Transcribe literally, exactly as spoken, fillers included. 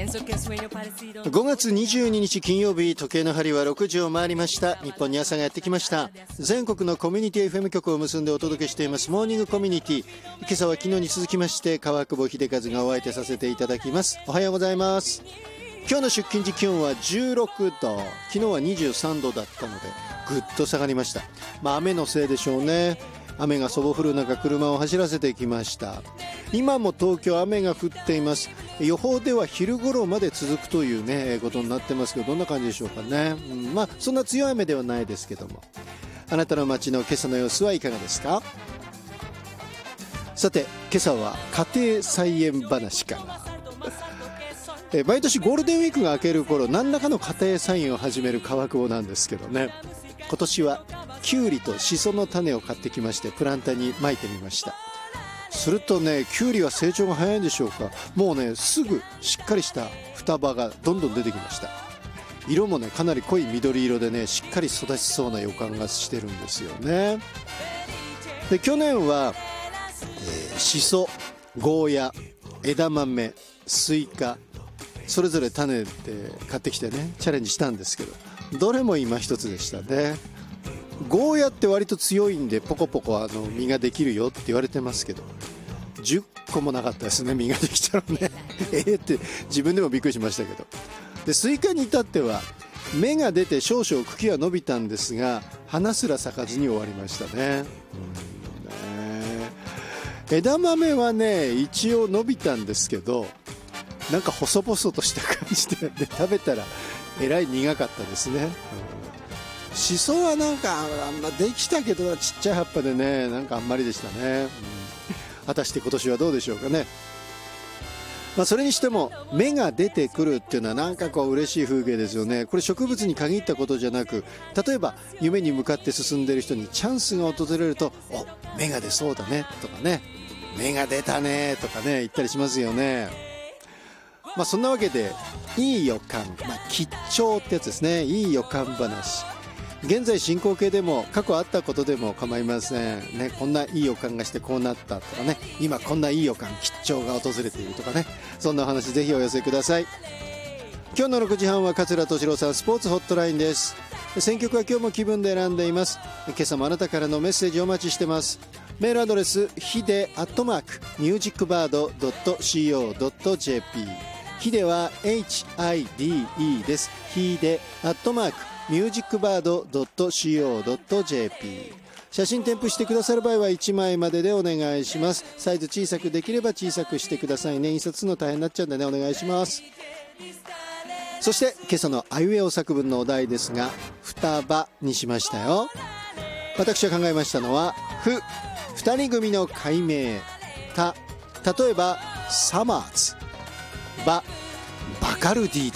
ごがつにじゅうににち金曜日、時計の針はろくじを回りました。日本に朝がやってきました。全国のコミュニティ エフエム 局を結んでお届けしていますモーニングコミュニティ。今朝は昨日に続きまして川久保秀和がお相手させていただきます。おはようございます。今日の出勤時気温はじゅうろくど、昨日はにじゅうさんどだったのでぐっと下がりました。まあ雨のせいでしょうね。雨がそぼ降る中車を走らせてきました。今も東京雨が降っています。予報では昼頃まで続くというねことになってますけど、どんな感じでしょうかね、うん、まあそんな強い雨ではないですけども、あなたの街の今朝の様子はいかがですか。さて今朝は家庭菜園話からえ毎年ゴールデンウィークが明ける頃、何らかの家庭菜園を始める川久保なんですけどね、今年はキュウリとシソの種を買ってきましてプランターに撒いてみました。するとね、キュウリは成長が早いんでしょうか、もうねすぐしっかりした双葉がどんどん出てきました。色もねかなり濃い緑色でね、しっかり育ちそうな予感がしてるんですよね。で去年は、えー、シソ、ゴーヤ、枝豆、スイカ、それぞれ種で買ってきてねチャレンジしたんですけど、どれも今一つでしたね。ゴーヤって割と強いんでポコポコあの実ができるよって言われてますけど、じゅっこもなかったですね、実ができちゃうねえーって自分でもびっくりしましたけど。でスイカに至っては芽が出て少々茎は伸びたんですが花すら咲かずに終わりましたね。うんね、枝豆はね一応伸びたんですけど、なんか細々とした感じ で, で食べたらえらい苦かったですね。シソはなんかあんまできたけどちっちゃい葉っぱでね、なんかあんまりでしたね、うん、果たして今年はどうでしょうかね。まあ、それにしても芽が出てくるっていうのはなんかこう嬉しい風景ですよね。これ植物に限ったことじゃなく、例えば夢に向かって進んでいる人にチャンスが訪れると、お芽が出そうだねとかね、芽が出たねとかね言ったりしますよね。まあそんなわけでいい予感、まあ、吉兆ってやつですね。いい予感話、現在進行形でも過去あったことでも構いませんね。こんないい予感がしてこうなったとかね、今こんないい予感吉兆が訪れているとかね、そんなお話ぜひお寄せください。今日のろくじはんは桂敏郎さんスポーツホットラインです。選曲は今日も気分で選んでいます。今朝もあなたからのメッセージをお待ちしてます。メールアドレスヒデアットマークミュージックバードドットシーオードットジェーピー、ヒデは エイチアイディーイー です。ヒデアットマークミュージックバードドットシーオードットジェーピー、 写真添付してくださる場合はいちまいまででお願いします。サイズ小さくできれば小さくしてくださいね。印刷するの大変になっちゃうんでね、お願いします。そして今朝のあいうえお作文のお題ですが、双葉にしましたよ。私が考えましたのはふ、二人組の改名、た、例えばサマーズ、ば、バカルディ